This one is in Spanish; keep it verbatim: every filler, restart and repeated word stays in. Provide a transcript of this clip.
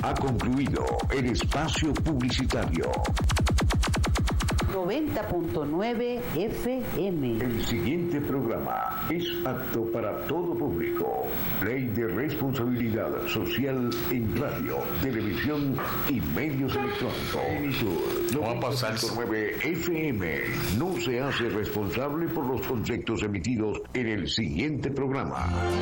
Ha concluido el espacio publicitario. noventa punto nueve F M. El siguiente programa es apto para todo público. Ley de responsabilidad social en radio, televisión y medios electrónicos. Emisor noventa punto nueve F M no se hace responsable por los conceptos emitidos en el siguiente programa.